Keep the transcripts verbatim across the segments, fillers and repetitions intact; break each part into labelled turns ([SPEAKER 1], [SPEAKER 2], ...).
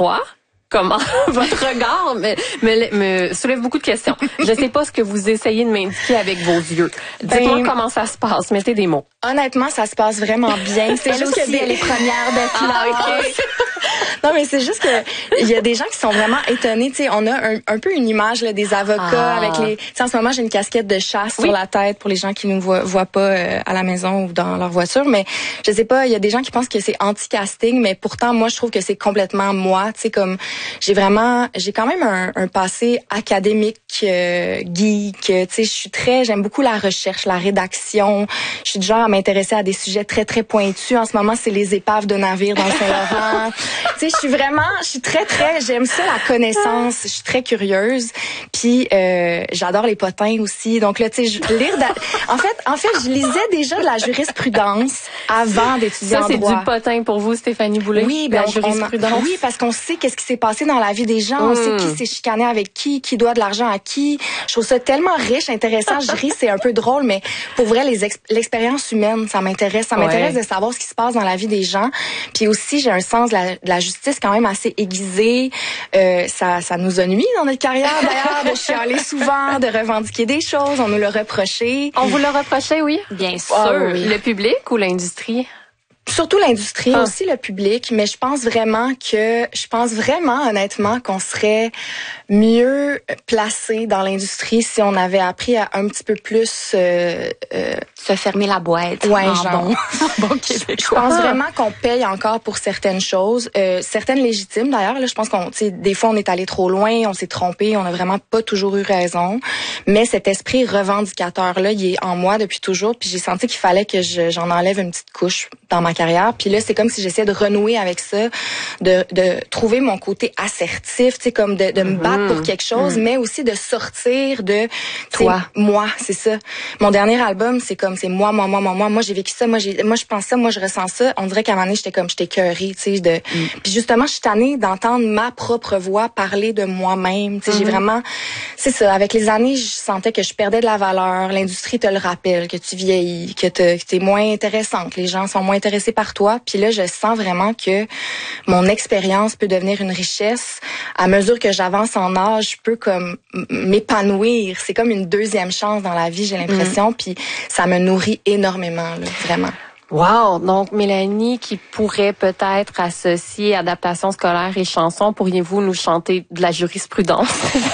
[SPEAKER 1] endroit. Comment votre regard me, me, me soulève beaucoup de questions. Je sais pas ce que vous essayez de m'indiquer avec vos yeux. Dites-moi ben, comment ça se passe. Mettez des mots.
[SPEAKER 2] Honnêtement, ça se passe vraiment bien. C'est
[SPEAKER 3] elle
[SPEAKER 2] juste
[SPEAKER 3] aussi,
[SPEAKER 2] que des...
[SPEAKER 3] elle est première de
[SPEAKER 2] ah, okay. Non, mais c'est juste que il y a des gens qui sont vraiment étonnés. Tu sais, on a un, un peu une image là, des avocats ah. avec les. Tu sais, en ce moment, j'ai une casquette de chasse oui. sur la tête pour les gens qui nous voient, voient pas euh, à la maison ou dans leur voiture. Mais je sais pas, il y a des gens qui pensent que c'est anti-casting, mais pourtant, moi, je trouve que c'est complètement moi. Tu sais, comme j'ai vraiment, j'ai quand même un, un passé académique, euh, geek. Tu sais, je suis très, j'aime beaucoup la recherche, la rédaction. Je suis du genre à m'intéresser à des sujets très très pointus. En ce moment, c'est les épaves de navires dans le Saint-Laurent. Tu sais, je suis vraiment, je suis très, très, j'aime ça, la connaissance. Je suis très curieuse. Puis, euh, j'adore les potins aussi. Donc là, tu sais, lire... En fait, en fait, je lisais déjà de la jurisprudence avant d'étudier en droit.
[SPEAKER 1] Ça, c'est du potin pour vous, Stéphanie Boulay?
[SPEAKER 2] Oui, ben,
[SPEAKER 1] la jurisprudence.
[SPEAKER 2] On, oui, parce qu'on sait qu'est-ce qui s'est passé dans la vie des gens. Mmh. On sait qui s'est chicané avec qui, qui doit de l'argent à qui. Je trouve ça tellement riche, intéressant. Je ris, c'est un peu drôle, mais pour vrai, les ex- l'expérience humaine, ça m'intéresse. Ça m'intéresse ouais. de savoir ce qui se passe dans la vie des gens. Puis aussi, j'ai un sens de la, de la justice quand même assez aiguisé. Euh, ça, ça nous a nuit dans notre carrière d'ailleurs, de chialer souvent, de revendiquer des choses. On nous l'a reproché.
[SPEAKER 1] On vous l'a reproché, oui?
[SPEAKER 3] Bien sûr.
[SPEAKER 2] Ah, oui.
[SPEAKER 1] Le public ou l'industrie?
[SPEAKER 2] Surtout l'industrie,
[SPEAKER 1] ah.
[SPEAKER 2] aussi le public, mais je pense vraiment que, je pense vraiment honnêtement qu'on serait mieux placé dans l'industrie si on avait appris à un petit peu plus euh, euh,
[SPEAKER 3] se fermer la boîte.
[SPEAKER 2] Ouais,
[SPEAKER 3] en
[SPEAKER 2] genre.
[SPEAKER 3] Bon, bon
[SPEAKER 2] je pense vraiment qu'on paye encore pour certaines choses, euh, certaines légitimes d'ailleurs. Là, je pense qu'on, tu sais, des fois on est allé trop loin, on s'est trompé, on n'a vraiment pas toujours eu raison. Mais cet esprit revendicateur là, il est en moi depuis toujours. Puis j'ai senti qu'il fallait que je, j'en enlève une petite couche dans ma carrière. Puis là, c'est comme si j'essayais de renouer avec ça, de, de trouver mon côté assertif, tu sais, comme de, de me battre pour quelque chose, mmh. mais aussi de sortir de
[SPEAKER 3] toi,
[SPEAKER 2] moi, c'est ça. Mon dernier album, c'est comme c'est moi, moi, moi, moi, moi. Moi, j'ai vécu ça, moi, j'ai, moi, je pense ça, moi, je ressens ça. On dirait qu'à un moment donné, j'étais comme, j'étais écœurée, tu sais, de. Mmh. Puis justement, je suis tannée d'entendre ma propre voix parler de moi-même. Tu sais, mmh. j'ai vraiment, c'est ça. Avec les années, je sentais que je perdais de la valeur. L'industrie te le rappelle, que tu vieillis, que, te, que t'es moins intéressante, les gens sont moins intéressés par toi. Puis là, je sens vraiment que mon expérience peut devenir une richesse. À mesure que j'avance en âge, je peux comme m'épanouir. C'est comme une deuxième chance dans la vie, j'ai l'impression. Mmh. Puis ça me nourrit énormément, là, vraiment.
[SPEAKER 1] Wow! Donc, Mélanie, qui pourrait peut-être associer adaptation scolaire et chanson, pourriez-vous nous chanter de la jurisprudence?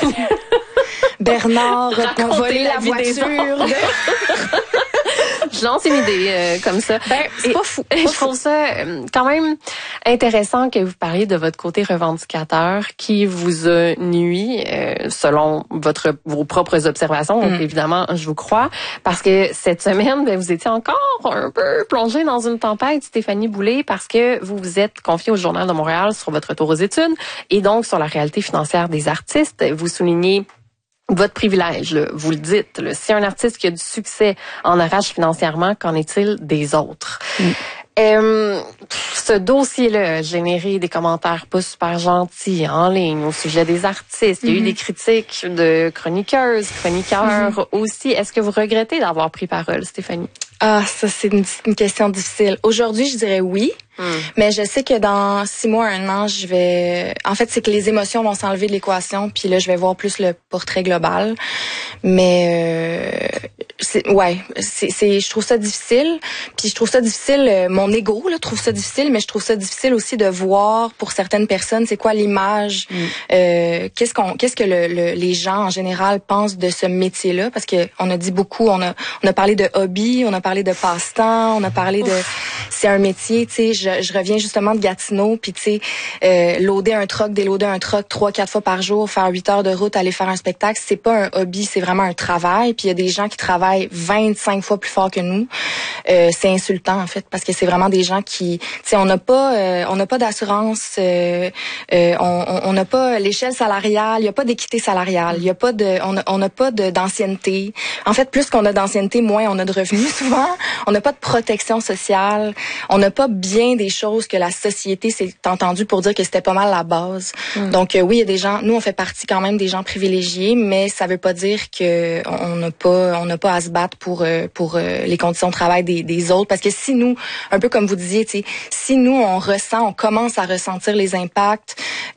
[SPEAKER 2] Bernard a volé la, la voiture.
[SPEAKER 1] Je lance une idée euh, comme ça.
[SPEAKER 2] Ben, c'est pas fou.
[SPEAKER 1] Je trouve ça euh, quand même intéressant que vous parliez de votre côté revendicateur qui vous a nui euh, selon votre vos propres observations. Donc, mm. évidemment, je vous crois. Parce que cette semaine, ben, vous étiez encore un peu plongée dans une tempête, Stéphanie Boulay, parce que vous vous êtes confiée au Journal de Montréal sur votre retour aux études et donc sur la réalité financière des artistes. Vous soulignez votre privilège, là, vous le dites. Là, si un artiste qui a du succès en arrache financièrement, qu'en est-il des autres? Mm. Euh, ce dossier-là a généré des commentaires pas super gentils en ligne au sujet des artistes. Il y a mm-hmm. eu des critiques de chroniqueuses, chroniqueurs mm-hmm. aussi. Est-ce que vous regrettez d'avoir pris parole, Stéphanie?
[SPEAKER 2] Ah, ça, c'est une, une question difficile. Aujourd'hui, je dirais oui. Mm. Mais je sais que dans six mois, un an, je vais... En fait, c'est que les émotions vont s'enlever de l'équation, puis là, je vais voir plus le portrait global. Mais... Euh, c'est, ouais, c'est, c'est, je trouve ça difficile. Puis je trouve ça difficile, euh, mon ego, là, trouve ça difficile, mais je trouve ça difficile aussi de voir, pour certaines personnes, c'est quoi l'image, mm. euh, qu'est-ce qu'on, qu'est-ce que le, le, les gens, en général, pensent de ce métier-là. Parce que on a dit beaucoup, on a, on a parlé de hobby, on a parlé de passe-temps, on a parlé de... C'est un métier, tu sais, je, je reviens justement de Gatineau, puis tu sais, euh, loader un truck, déloader un truck trois, quatre fois par jour, faire huit heures de route, aller faire un spectacle, c'est pas un hobby, c'est vraiment un travail. Puis il y a des gens qui travaillent vingt-cinq fois plus fort que nous. Euh, c'est insultant, en fait, parce que c'est vraiment des gens qui, tu sais, on n'a pas, euh, on n'a pas d'assurance, euh, euh, on n'a pas l'échelle salariale, il y a pas d'équité salariale, il y a pas de, on a, on n'a pas de, d'ancienneté. En fait, plus qu'on a d'ancienneté, moins on a de revenus souvent. On n'a pas de protection sociale. On n'a pas bien des choses que la société s'est entendue pour dire que c'était pas mal la base. Mm. Donc euh, oui, il y a des gens, nous on fait partie quand même des gens privilégiés, mais ça veut pas dire que on n'a pas on n'a pas à se battre pour euh, pour euh, les conditions de travail des, des autres, parce que si nous, un peu comme vous disiez, tu sais, si nous on ressent, on commence à ressentir les impacts